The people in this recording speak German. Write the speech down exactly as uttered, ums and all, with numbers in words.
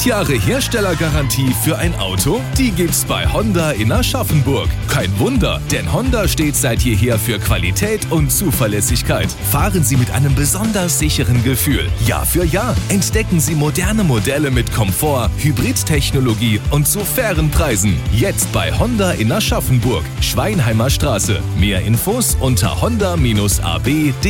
Jahre Herstellergarantie für ein Auto? Die gibt's bei Honda in Aschaffenburg. Kein Wunder, denn Honda steht seit jeher für Qualität und Zuverlässigkeit. Fahren Sie mit einem besonders sicheren Gefühl. Jahr für Jahr entdecken Sie moderne Modelle mit Komfort, Hybridtechnologie und zu fairen Preisen. Jetzt bei Honda in Aschaffenburg, Schweinheimer Straße. Mehr Infos unter honda Bindestrich a b punkt d e.